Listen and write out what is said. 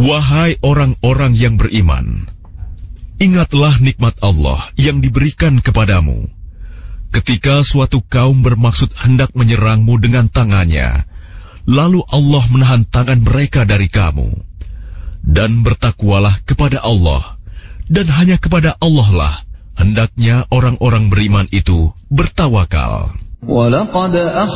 Wahai orang-orang yang beriman, ingatlah nikmat Allah yang diberikan kepadamu. Ketika suatu kaum bermaksud hendak menyerangmu dengan tangannya, lalu Allah menahan tangan mereka dari kamu. Dan bertakwalah kepada Allah, dan hanya kepada Allah lah hendaknya orang-orang beriman itu bertawakal.